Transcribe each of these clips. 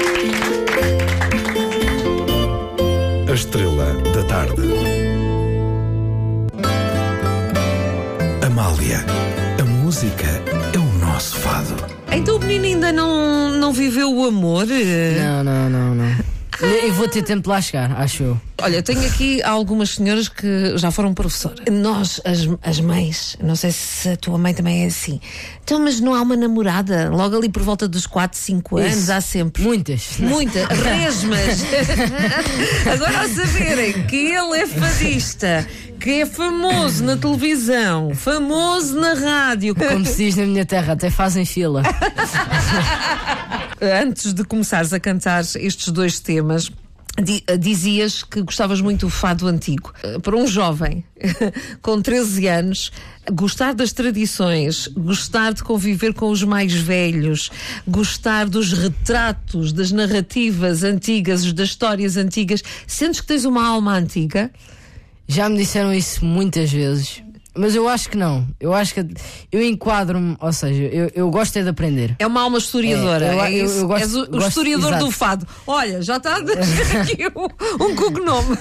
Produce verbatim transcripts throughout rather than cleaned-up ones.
A estrela da tarde. Amália, a música é o nosso fado. Então o menino ainda não, não viveu o amor? Não, não, não, não. Eu vou ter tempo de lá chegar, acho eu. Olha, tenho aqui algumas senhoras que já foram professoras. Nós, as, as mães, não sei se a tua mãe também é assim. Então, mas não há uma namorada? Logo ali por volta dos quatro, cinco anos, Isso. há sempre. Muitas. Muitas. Resmas. Agora, ao saberem que ele é fadista, que é famoso na televisão, famoso na rádio. Como se diz na minha terra, até fazem fila. Antes de começares a cantar estes dois temas, dizias que gostavas muito do fado antigo. Para um jovem com treze anos, gostar das tradições, gostar de conviver com os mais velhos, gostar dos retratos, das narrativas antigas, das histórias antigas, sentes que tens uma alma antiga? Já me disseram isso muitas vezes, mas eu acho que não. Eu acho que eu enquadro-me, ou seja, eu, eu gosto é de aprender. É uma alma historiadora. É, eu, é isso? eu, eu gosto, És o, o gosto, historiador exato. do fado. Olha, já está a deixar aqui um, um cognome.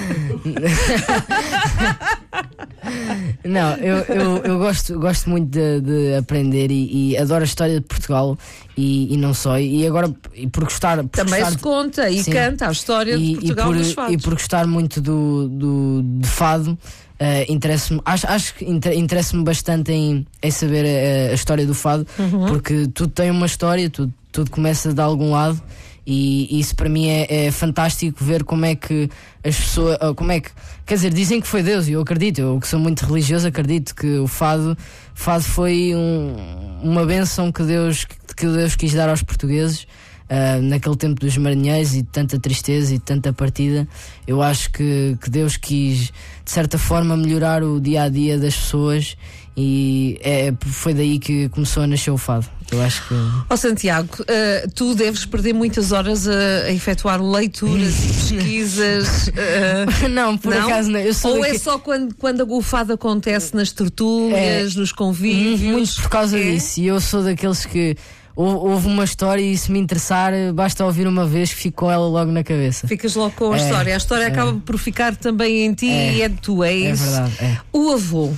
Não, eu, eu, eu gosto, gosto muito de, de aprender e, e adoro a história de Portugal e, e não só. E agora, e por gostar. Por Também gostar se de, conta e sim, canta a história e, de Portugal e por, dos fados. E por gostar muito do, do, de fado, uh, interessa-me, acho, acho que inter, interessa-me bastante em, em saber a, a história do fado, uhum. Porque tudo tem uma história, tudo, tudo começa de algum lado. E isso para mim é, é fantástico ver como é que as pessoas, como é que, quer dizer, dizem que foi Deus e eu acredito, eu que sou muito religioso acredito que o fado, fado foi um, uma bênção que Deus, que Deus quis dar aos portugueses uh, naquele tempo dos marinheiros e de tanta tristeza e de tanta partida. Eu acho que, que Deus quis de certa forma melhorar o dia a dia das pessoas e é, foi daí que começou a nascer o fado. Eu acho que... Ó oh, Santiago, uh, tu deves perder muitas horas a, a efetuar leituras e pesquisas. Uh, não, por não? acaso não. Eu sou Ou daqui... é só quando, quando o fado acontece nas tertúlias, é, nos convívios? Muito por causa é? disso. E eu sou daqueles que houve uma história e se me interessar, basta ouvir uma vez que fico com ela logo na cabeça. Ficas logo com a é, história. A história é. acaba por ficar também em ti é, e é de tu, é isso? É verdade. É. O avô.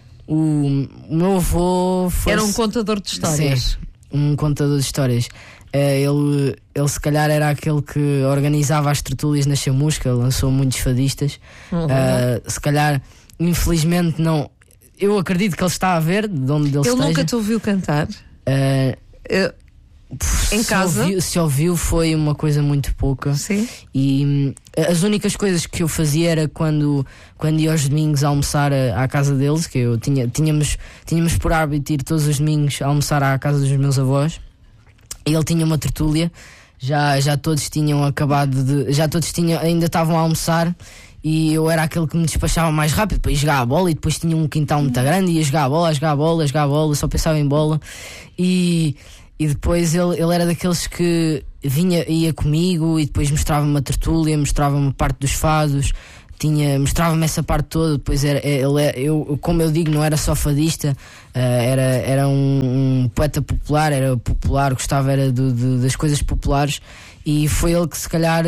O, o meu avô foi... Era um contador de histórias. Sim, um contador de histórias. Ele, ele se calhar era aquele que organizava as tertúlias na Chamusca, lançou muitos fadistas. Uhum. Uh, se calhar, infelizmente, não. Eu acredito que ele está a ver de onde ele, ele esteja. Ele nunca te ouviu cantar? Uh, Eu... Em se casa? Ouviu, se ouviu foi uma coisa muito pouca. Sim. E hum, as únicas coisas que eu fazia era quando, quando ia aos domingos almoçar a, à casa deles, que eu tinha, tínhamos, tínhamos por hábito ir todos os domingos almoçar à casa dos meus avós. E ele tinha uma tertúlia, já, já todos tinham acabado de. Já todos tinham, ainda estavam a almoçar. E eu era aquele que me despachava mais rápido para ir jogar a bola. E depois tinha um quintal muito grande, ia jogar a bola, jogar a bola, jogar a bola, só pensava em bola. E. E depois ele, ele era daqueles que vinha, ia comigo e depois mostrava-me uma tertúlia, mostrava-me parte dos fados, tinha, mostrava-me essa parte toda. Depois era, ele, eu, como eu digo, não era só fadista, uh, era, era um, um poeta popular, era popular, gostava era do, do, das coisas populares. E foi ele que se calhar,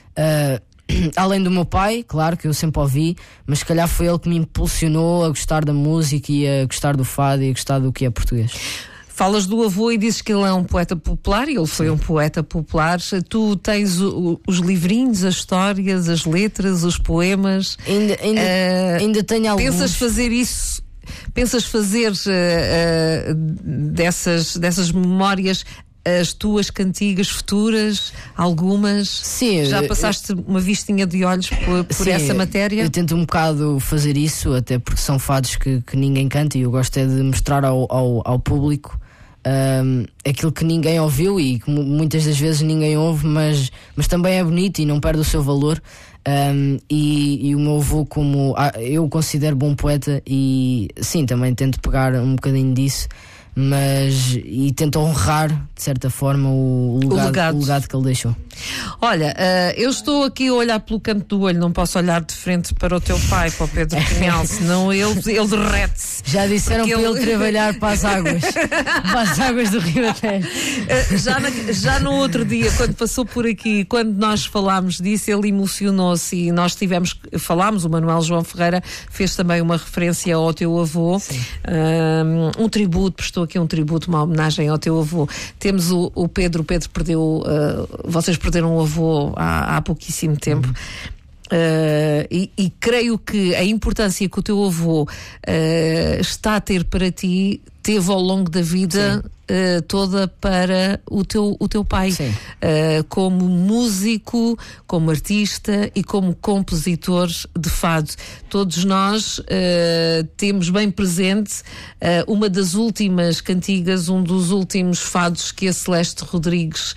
uh, além do meu pai, claro que eu sempre ouvi, mas se calhar foi ele que me impulsionou a gostar da música e a gostar do fado e a gostar do que é português. Falas do avô e dizes que ele é um poeta popular e ele foi Sim. um poeta popular. Tu tens o, os livrinhos, as histórias, as letras, os poemas. Ainda, ainda, uh, ainda tenho alguns. Pensas fazer isso? Pensas fazer uh, uh, dessas, dessas memórias as tuas cantigas futuras? Algumas? Sim. Já passaste eu, uma vistinha de olhos por, por sim, essa matéria? Eu tento um bocado fazer isso, até porque são fados que, que ninguém canta e eu gosto é de mostrar ao, ao, ao público Um, aquilo que ninguém ouviu e que muitas das vezes ninguém ouve, mas, mas também é bonito e não perde o seu valor. Um, e, e o meu avô, como ah, eu o considero bom poeta, e sim, também tento pegar um bocadinho disso, mas e tento honrar de certa forma o, o, legado, o, legado. o legado que ele deixou. Olha, uh, eu estou aqui a olhar pelo canto do olho, não posso olhar de frente para o teu pai, para o Pedro Pinhal, senão ele, ele derrete-se. Já disseram para ele... ele trabalhar para as águas, para as águas do Ribatejo. Uh, já, na, já no outro dia, quando passou por aqui, quando nós falámos disso, ele emocionou-se e nós tivemos, falámos, o Manuel João Ferreira fez também uma referência ao teu avô, um, um tributo, prestou aqui um tributo, uma homenagem ao teu avô. Temos o, o Pedro, o Pedro perdeu, uh, vocês perderam o avô há, há pouquíssimo tempo. Uhum. Uh, e, e creio que a importância que o teu avô uh, está a ter para ti teve ao longo da vida uh, toda para o teu, o teu pai, uh, como músico, como artista e como compositor de fado. Todos nós uh, temos bem presente uh, uma das últimas cantigas, um dos últimos fados que a Celeste Rodrigues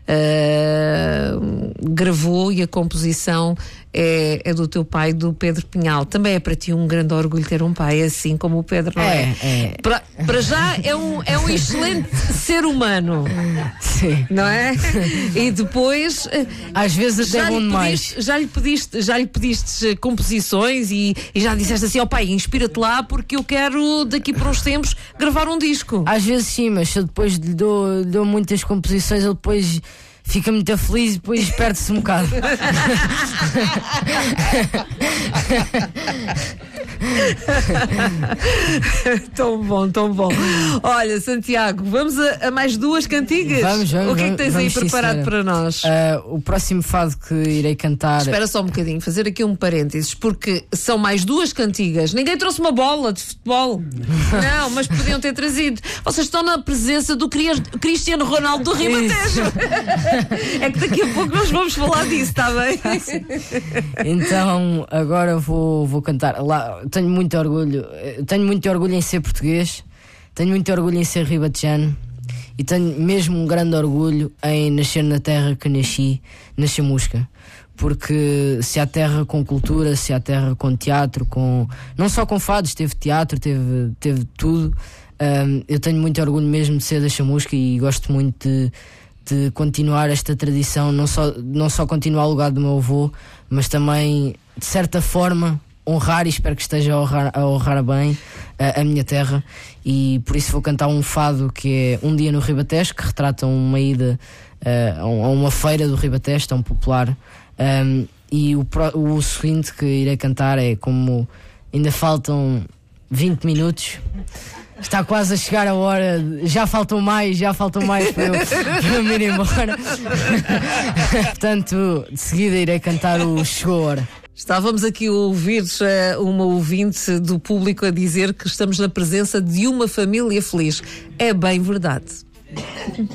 uh, gravou, e a composição É, é do teu pai, do Pedro Pinhal. Também é para ti um grande orgulho ter um pai assim como o Pedro, não é? É, é. Para, para já é um, é um excelente ser humano. Sim. Não é? E depois às vezes até bom demais. Já lhe pediste, já lhe pediste composições e, e já disseste assim: ó oh, pai, inspira-te lá porque eu quero daqui por uns tempos gravar um disco. Às vezes sim, mas se eu depois lhe dou, lhe dou muitas composições, ele depois fica muito feliz e depois perde-se um bocado. Tão bom, tão bom. Olha, Santiago, vamos a, a mais duas cantigas? Vamos, vamos. O que é que tens vamos, aí preparado para nós? Uh, o próximo fado que irei cantar... Espera só um bocadinho, fazer aqui um parênteses, porque são mais duas cantigas. Ninguém trouxe uma bola de futebol. Não, mas podiam ter trazido. Vocês estão na presença do Cristiano Ronaldo do Ribatejo. É que daqui a pouco nós vamos falar disso, está bem? Então, agora vou, vou cantar. Lá, tenho muito orgulho. Tenho muito orgulho em ser português. Tenho muito orgulho em ser ribatejano. E tenho mesmo um grande orgulho em nascer na terra que nasci, na Chamusca. Porque se há terra com cultura, se há terra com teatro, com não só com fados, teve teatro, teve, teve tudo. Um, eu tenho muito orgulho mesmo de ser da Chamusca e gosto muito de de continuar esta tradição, não só, não só continuar o legado do meu avô, mas também, de certa forma, honrar, e espero que esteja a honrar, a honrar bem a, a minha terra. E por isso vou cantar um fado que é Um Dia no Ribatejo, que retrata uma ida uh, a uma feira do Ribatejo, tão popular. Um, e o, o seguinte que irei cantar é como ainda faltam vinte minutos. Está quase a chegar a hora, já faltam mais, já faltam mais para eu, para eu me ir embora. Portanto, de seguida irei cantar o Chegou a Hora. Estávamos aqui a ouvir uh, uma ouvinte do público a dizer que estamos na presença de uma família feliz. É bem verdade.